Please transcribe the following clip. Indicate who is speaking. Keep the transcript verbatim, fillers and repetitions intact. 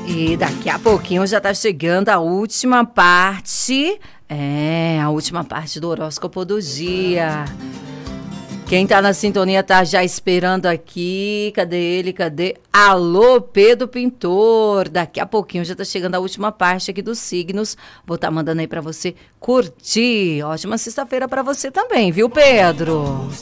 Speaker 1: E daqui a pouquinho já tá chegando a última parte. É, a última parte do horóscopo do dia. Quem tá na sintonia tá já esperando aqui. Cadê ele? Cadê? Alô, Pedro Pintor. Daqui a pouquinho já tá chegando a última parte aqui dos signos. Vou tá mandando aí pra você curtir. Ótima sexta-feira pra você também, viu, Pedro?